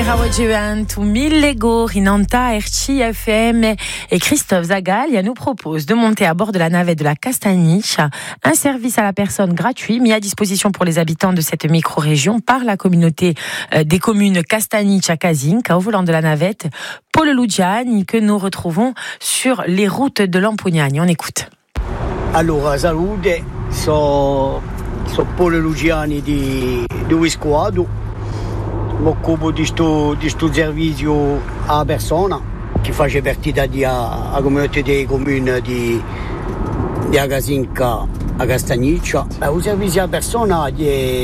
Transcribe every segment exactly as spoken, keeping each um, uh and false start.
Rawageantu Millego, Rinanta, Erchi F M et Christophe Zagal nous propose de monter à bord de la navette de la Castaniche, un service à la personne gratuit mis à disposition pour les habitants de cette micro-région par la communauté des communes Castaniche à Casinca au volant de la navette Paul Lugiani que nous retrouvons sur les routes de Lampugnani. On écoute. Allora, salute, sono so Paul Lugiani di, di Visquado. Mi occupo di questo di sto servizio alla persona che fa partita alla comunità dei comuni di, di Casinca a Castagniccia. Un servizio alla persona è,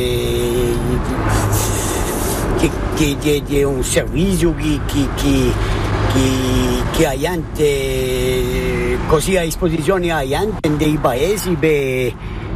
che, che, che, che è un servizio che, che, che, che, che ha gente così a disposizione a gente dei paesi per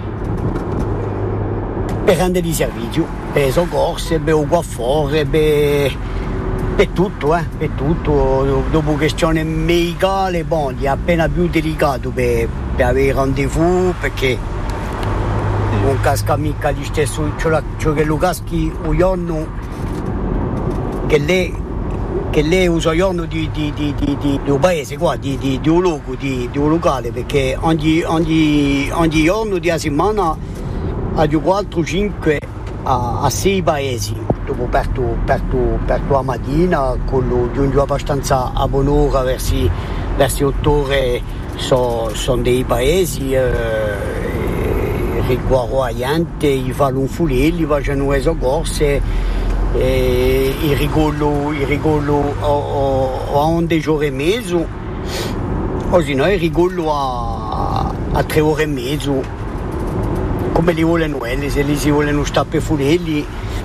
per rendere di servizio, per soccorsi, per guaffore, per, per tutto, eh, per tutto. Dopo questione medicale, bon, è appena più delicato per, per avere rendezvous, perché un casca mica di stesso, cioè, cioè che lo caschi un giorno, che lei, che lei usa il giorno di, di, di, di, di, di un paese, qua, di, di, di un luogo, di, di un locale, perché ogni, ogni, ogni giorno di una settimana a quattro, cinque a sei paesi. Dopo perto, perto, perto la mattina, quello giunge abbastanza a buon'ora, verso, verso otto ore sono so dei paesi, eh, riguardo a gente, gli fanno un fulelli, facciano le soccorse, eh, il rigolo, il rigolo a, a, a undici ore e mezzo, o se no il rigolo a, a tre ore e mezzo. Come li vogliono quelli, se li si vogliono stappe fulelli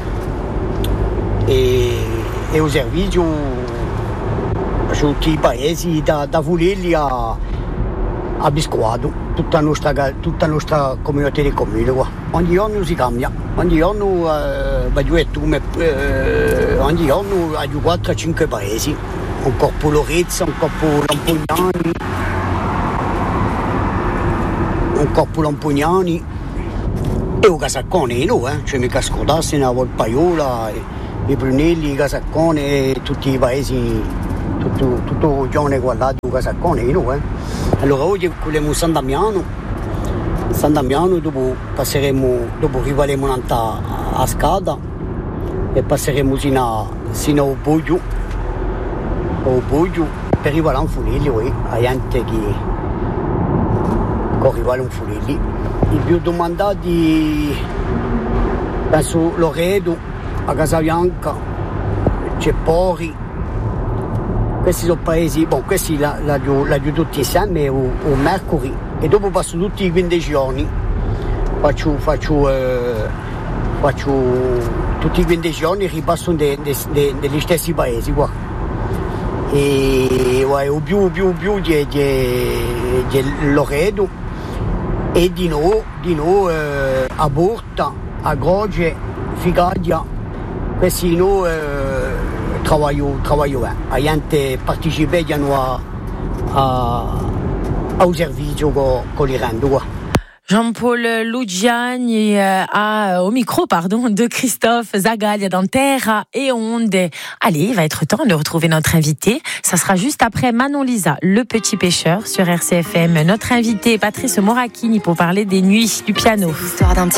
e, e un servizio su tutti i paesi da, da fulelli a, a Visquado, tutta la nostra, tutta nostra comunità di comuni qua. Ogni giorno si cambia, ogni giorno eh, eh, ogni giorno a quattro a cinque paesi, un corpo Lorezza, un corpo Lampugnani, un corpo Lampugnani. E un casaccone, no, eh? Cioè mica scordarsi la Volpaiola, i Brunelli, i casaccone, tutti i paesi, tutto, tutto il giorno guardato un casaccone, no, eh? Allora oggi vogliamo San Damiano, San Damiano, dopo passeremo, dopo arriveremo a, a Scada e passeremo sino a, sino a Boggio, a Boggio, per arrivare a un Fulelli, eh? A gente che arrivare a un Fulelli. I più domandati penso Loredo, a Casabianca, Ceppori, questi sono paesi, bon, questi la, la, la, la tutti insieme o, o Mercury, e dopo passo tutti i quindici giorni, faccio, faccio, eh, faccio tutti i quindici giorni ripasso de, de, de, degli stessi paesi qua. E o più più più di, di, di Loredo e di noi, di noi eh, a Borta, a Groge, Figaglia, questi noi eh, lavoro, lavoro, eh. La gente partecipano a, a, a un servizio con, con i rendo qua. Jean-Paul Lugiani euh, au micro pardon, de Christophe Zagal dans Terra et Onde. Allez, il va être temps de retrouver notre invité. Ça sera juste après Manon Lisa, le petit pêcheur sur R C F M. Notre invité, Patrice Moracchini, pour parler des nuits du piano.